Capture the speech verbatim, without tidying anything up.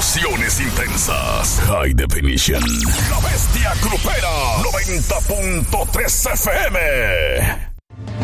Emociones intensas. High Definition. La Bestia Grupera. noventa punto tres F M.